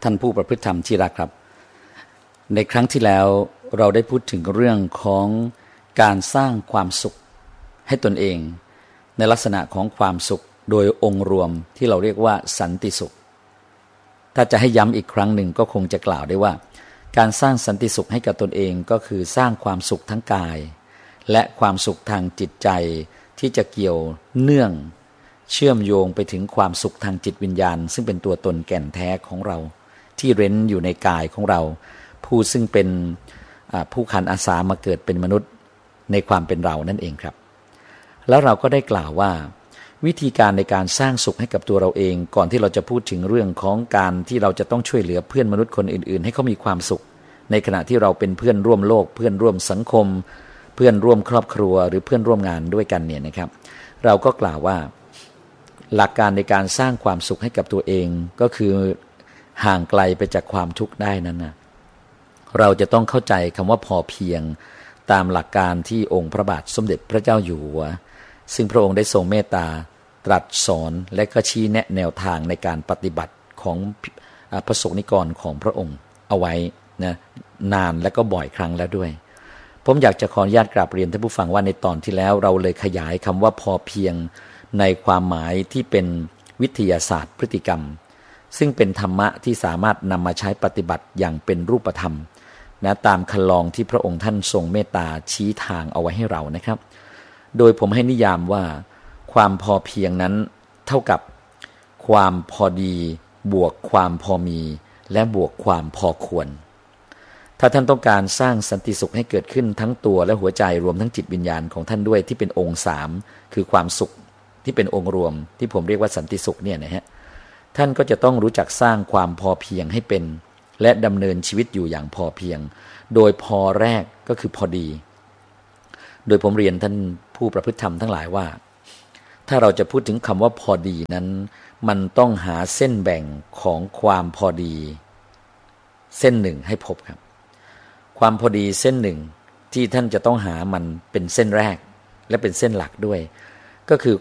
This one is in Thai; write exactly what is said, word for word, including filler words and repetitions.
ท่านผู้ประพฤติธรรมที่รักครับในครั้งที่แล้วเราได้พูดถึงเรื่องของการสร้างความสุขให้ตนเองในลักษณะของความสุขโดยองค์รวมที่เราเรียกว่าสันติสุขถ้าจะให้ย้ำอีกครั้งหนึ่งก็คงจะกล่าวได้ว่าการสร้างสันติสุขให้กับตนเองก็คือสร้างความสุขทั้งกายและความสุขทางจิตใจที่จะเกี่ยวเนื่องเชื่อมโยงไปถึงความสุขทางจิตวิญญาณซึ่งเป็นตัวตนแก่นแท้ของเราที่เร้นอยู่ในกายของเราผู้ซึ่งเป็นผู้ขันอาสามาเกิดเป็นมนุษย์ในความเป็นเรานั่นเองครับแล้วเราก็ได้กล่าวว่าวิธีการในการสร้างสุขให้กับตัวเราเองก่อนที่เราจะพูดถึงเรื่องของการที่เราจะต้องช่วยเหลือเพื่อนมนุษย์คนอื่นๆให้เขามีความสุขในขณะที่เราเป็นเพื่อนร่วมโลกเพื่อนร่วมสังคมเพื่อนร่วมครอบครัวหรือเพื่อนร่วมงานด้วยกันเนี่ยนะครับเราก็กล่าวว่าหลักการในการสร้างความสุขให้กับตัวเองก็คือห่างไกลไปจากความทุกข์ได้นั้นนะเราจะต้องเข้าใจคำว่าพอเพียงตามหลักการที่องค์พระบาทสมเด็จพระเจ้าอยู่หัวซึ่งพระองค์ได้ทรงเมตตาตรัสสอนและก็ชี้แนะแนวทางในการปฏิบัติของพระสงฆ์นิกรของพระองค์เอาไว้นะนานและก็บ่อยครั้งแล้วด้วยผมอยากจะขออนุญาตกราบเรียนท่านผู้ฟังว่าในตอนที่แล้วเราเลยขยายคำว่าพอเพียงในความหมายที่เป็นวิทยาศาสตร์พฤติกรรมซึ่งเป็นธรรมะที่สามารถนำมาใช้ปฏิบัติอย่างเป็นรูปธรรมนะตามคันลองที่พระองค์ท่านทรงเมตตาชี้ทางเอาไว้ให้เรานะครับโดยผมให้นิยามว่าความพอเพียงนั้นเท่ากับความพอดีบวกความพอมีและบวกความพอควรถ้าท่านต้องการสร้างสันติสุขให้เกิดขึ้นทั้งตัวและหัวใจรวมทั้งจิตวิญญาณของท่านด้วยที่เป็นองค์สามคือความสุขที่เป็นองค์รวมที่ผมเรียกว่าสันติสุขเนี่ยนะฮะท่านก็จะต้องรู้จักสร้างความพอเพียงให้เป็นและดำเนินชีวิตอยู่อย่างพอเพียงโดยพอแรกก็คือพอดีโดยผมเรียนท่านผู้ประพฤติธรรมทั้งหลายว่าถ้าเราจะพูดถึงคำว่าพอดีนั้นมันต้องหาเส้นแบ่งของความพอดีเส้นหนึ่งให้พบครับความพอดีเส้นหนึ่งที่ท่านจะต้องหามันเป็นเส้นแรกและเป็นเส้นหลักด้วยก็คือ